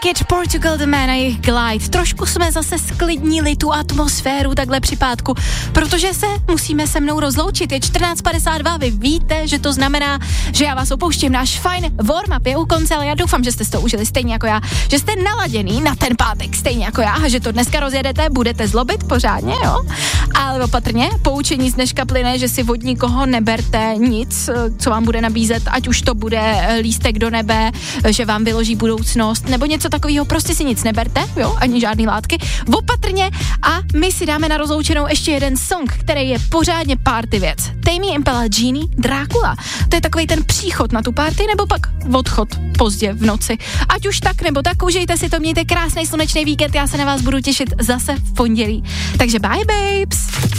Kid Portugal The Man a jejich Glide. Trošku jsme zase sklidnili tu atmosféru takhle při pátku, protože se musíme se mnou rozloučit. Je 14:52, vy víte, že to znamená, že já vás opouštím. Náš fajn warm-up je u konce, ale já doufám, že jste to užili stejně jako já, že jste naladěný na ten pátek stejně jako já a že to dneska rozjedete, budete zlobit pořádně, jo? Ale opatrně, poučení z dneška plyne, že si od nikoho neberte nic, co vám bude nabízet, ať už to bude lístek do nebe, že vám vyloží budoucnost, nebo něco takového, prostě si nic neberte, jo, ani žádný látky, opatrně a my si dáme na rozloučenou ještě jeden song, který je pořádně party věc. Tame Impala, Genie, Drácula. To je takovej ten příchod na tu party, nebo pak odchod pozdě v noci. Ať už tak, nebo tak, užijte si to, mějte krásný slunečný víkend, já se na vás budu těšit zase v pondělí. Takže bye babes!